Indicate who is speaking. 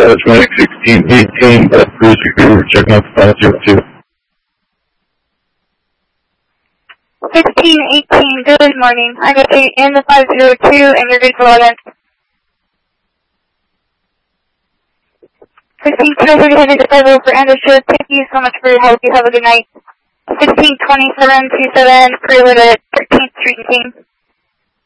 Speaker 1: Atlantic 1618, Cruise Recruiter, checking out the 502.
Speaker 2: 1618, good morning. I'm in the 502 and you're good for 11. 1623 headed to 50 for understood. Thank you so much for your help. You have a good night. 162727, preload at 13th Street and King.